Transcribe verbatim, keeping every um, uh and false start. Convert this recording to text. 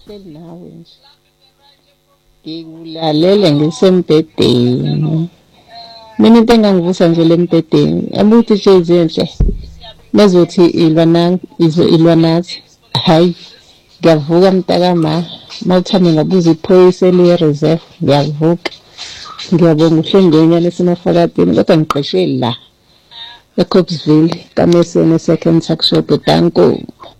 ngihleli nawe nje. Ngikulalele ngisembhedeni. Mina into engangivusa nje lembhedeni, abuthi nje izinhle. Mezothi ilwa nang ilwa nathi. Hayi. Ngiyavuka mntakama. Mawuthame ngabuza iphoyisa eliye reserve, ngiyavuka. Ngiyabonga uhlengenya lesemafakatini kodwa ngiqeshe la. eCoopsville, kaMesene second tuckshop eTanko.